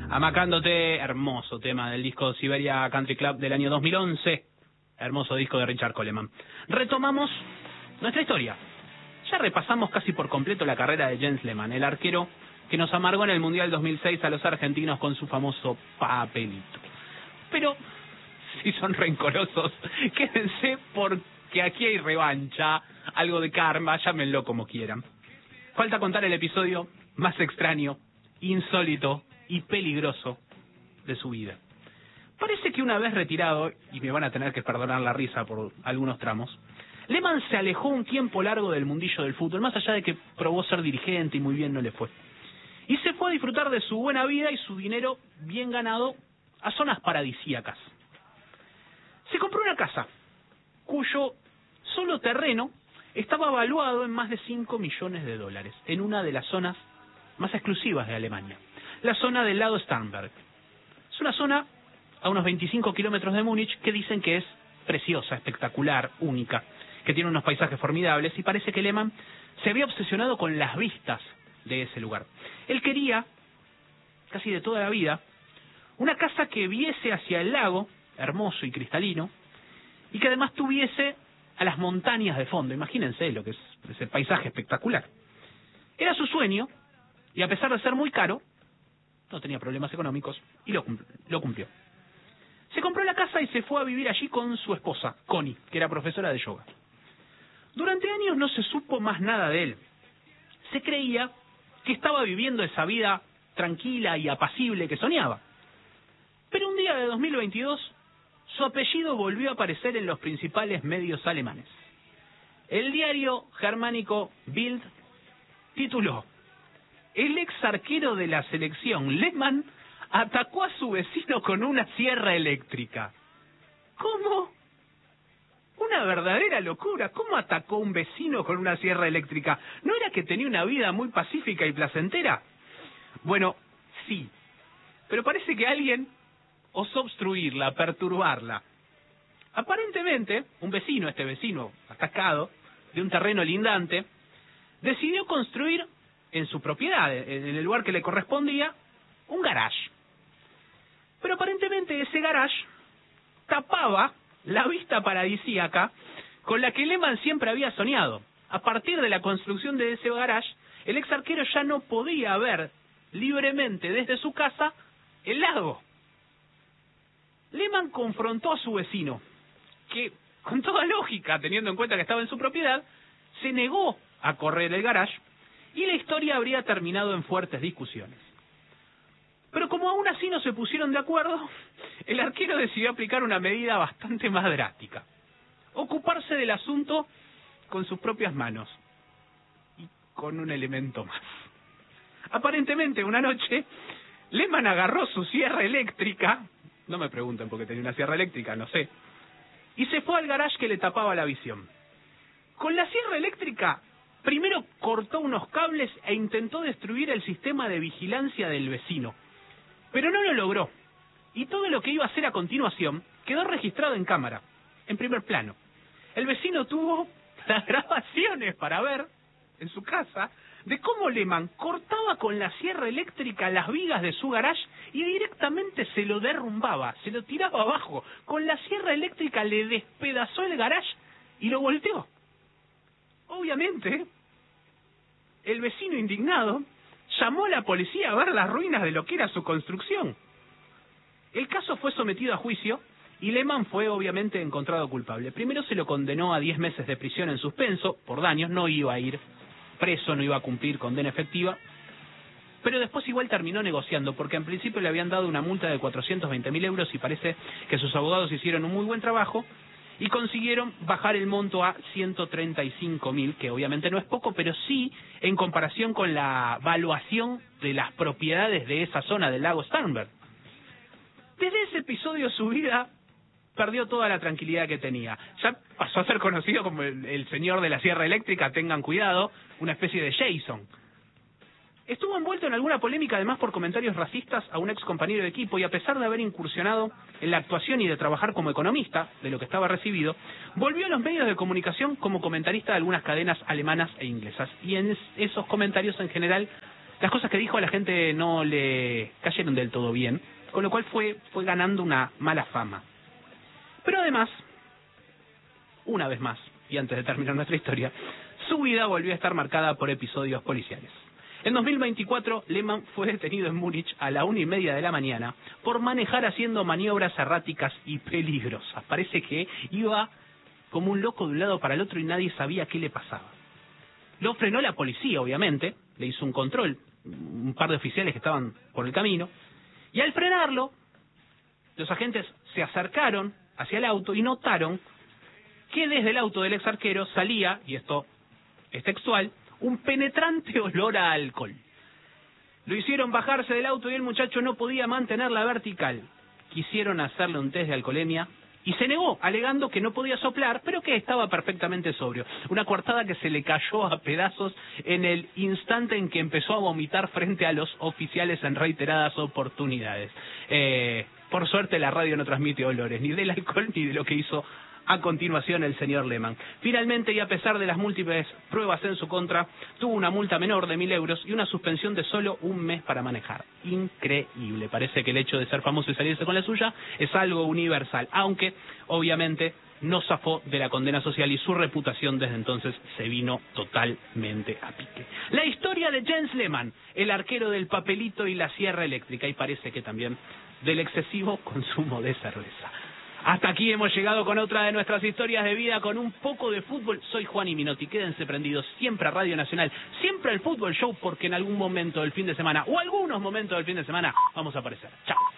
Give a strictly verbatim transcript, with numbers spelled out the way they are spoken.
Amacándote, hermoso tema del disco Siberia Country Club del año dos mil once. Hermoso disco de Richard Coleman. Retomamos nuestra historia. Ya repasamos casi por completo la carrera de Jens Lehmann, el arquero que nos amargó en el Mundial dos mil seis a los argentinos con su famoso papelito. Pero, si son rencorosos, quédense porque aquí hay revancha, algo de karma, llámenlo como quieran. Falta contar el episodio más extraño, insólito y peligroso de su vida. Parece que una vez retirado, y me van a tener que perdonar la risa por algunos tramos, Lehmann se alejó un tiempo largo del mundillo del fútbol, más allá de que probó ser dirigente y muy bien no le fue. Y se fue a disfrutar de su buena vida y su dinero bien ganado a zonas paradisíacas. Se compró una casa, cuyo solo terreno estaba valuado en más de cinco millones de dólares, en una de las zonas más exclusivas de Alemania, la zona del lago Starnberg. Es una zona a unos veinticinco kilómetros de Múnich que dicen que es preciosa, espectacular, única, que tiene unos paisajes formidables, y parece que Lehmann se había obsesionado con las vistas de ese lugar. Él quería, casi de toda la vida, una casa que viese hacia el lago, hermoso y cristalino, y que además tuviese a las montañas de fondo. Imagínense lo que es ese paisaje espectacular. Era su sueño, y a pesar de ser muy caro, no tenía problemas económicos, y lo, lo cumplió. Se compró la casa y se fue a vivir allí con su esposa, Connie, que era profesora de yoga. Durante años no se supo más nada de él. Se creía que estaba viviendo esa vida tranquila y apacible que soñaba. Pero un día de dos mil veintidós, su apellido volvió a aparecer en los principales medios alemanes. El diario germánico Bild tituló: el ex arquero de la selección Lehmann atacó a su vecino con una sierra eléctrica. ¿Cómo? Una verdadera locura. ¿Cómo atacó a un vecino con una sierra eléctrica? ¿No era que tenía una vida muy pacífica y placentera? Bueno, sí. Pero parece que alguien osó obstruirla, perturbarla. Aparentemente, un vecino, este vecino atacado, de un terreno lindante, decidió construir en su propiedad, en el lugar que le correspondía, un garage. Pero aparentemente ese garage tapaba la vista paradisíaca con la que Lehmann siempre había soñado. A partir de la construcción de ese garage, el ex arquero ya no podía ver libremente desde su casa el lago. Lehmann confrontó a su vecino, que, con toda lógica, teniendo en cuenta que estaba en su propiedad, se negó a correr el garage, y la historia habría terminado en fuertes discusiones. Pero como aún así no se pusieron de acuerdo, el arquero decidió aplicar una medida bastante más drástica: ocuparse del asunto con sus propias manos, y con un elemento más. Aparentemente, una noche, Lehmann agarró su sierra eléctrica, no me pregunten por qué tenía una sierra eléctrica, no sé, y se fue al garage que le tapaba la visión. Con la sierra eléctrica, primero cortó unos cables e intentó destruir el sistema de vigilancia del vecino, pero no lo logró, y todo lo que iba a hacer a continuación quedó registrado en cámara, en primer plano. El vecino tuvo las grabaciones para ver, en su casa, de cómo Lehmann cortaba con la sierra eléctrica las vigas de su garage y directamente se lo derrumbaba, se lo tiraba abajo. Con la sierra eléctrica le despedazó el garage y lo volteó. Obviamente, el vecino indignado llamó a la policía a ver las ruinas de lo que era su construcción. El caso fue sometido a juicio y Lehmann fue obviamente encontrado culpable. Primero se lo condenó a diez meses de prisión en suspenso por daños, no iba a ir preso, no iba a cumplir condena efectiva, pero después igual terminó negociando, porque en principio le habían dado una multa de cuatrocientos veinte mil euros y parece que sus abogados hicieron un muy buen trabajo y consiguieron bajar el monto a ciento treinta y cinco mil, que obviamente no es poco, pero sí en comparación con la valuación de las propiedades de esa zona del lago Starnberg. Desde ese episodio su vida perdió toda la tranquilidad que tenía. Ya pasó a ser conocido como el, el señor de la sierra eléctrica, tengan cuidado, una especie de Jason. Estuvo envuelto en alguna polémica además por comentarios racistas a un ex compañero de equipo, y a pesar de haber incursionado en la actuación y de trabajar como economista, de lo que estaba recibido, volvió a los medios de comunicación como comentarista de algunas cadenas alemanas e inglesas, y en esos comentarios en general las cosas que dijo a la gente no le cayeron del todo bien, con lo cual fue, fue ganando una mala fama. Pero además, una vez más, y antes de terminar nuestra historia, su vida volvió a estar marcada por episodios policiales. En dos mil veinticuatro, Lehmann fue detenido en Múnich a la una y media de la mañana por manejar haciendo maniobras erráticas y peligrosas. Parece que iba como un loco de un lado para el otro y nadie sabía qué le pasaba. Lo frenó la policía, obviamente, le hizo un control, un par de oficiales que estaban por el camino, y al frenarlo, los agentes se acercaron hacia el auto y notaron que desde el auto del ex arquero salía, y esto es textual, un penetrante olor a alcohol. Lo hicieron bajarse del auto y el muchacho no podía mantener la vertical. Quisieron hacerle un test de alcoholemia y se negó, alegando que no podía soplar, pero que estaba perfectamente sobrio. Una coartada que se le cayó a pedazos en el instante en que empezó a vomitar frente a los oficiales en reiteradas oportunidades. Eh, por suerte la radio no transmite olores, ni del alcohol ni de lo que hizo a continuación el señor Lehmann. Finalmente, y a pesar de las múltiples pruebas en su contra, tuvo una multa menor de mil euros y una suspensión de solo un mes para manejar. Increíble. Parece que el hecho de ser famoso y salirse con la suya es algo universal, aunque obviamente no zafó de la condena social y su reputación desde entonces se vino totalmente a pique. La historia de Jens Lehmann, el arquero del papelito y la sierra eléctrica, y parece que también del excesivo consumo de cerveza. Hasta aquí hemos llegado con otra de nuestras historias de vida, con un poco de fútbol. Soy Juan y Minotti, quédense prendidos siempre a Radio Nacional, siempre al Fútbol Show, porque en algún momento del fin de semana, o algunos momentos del fin de semana, vamos a aparecer. Chao.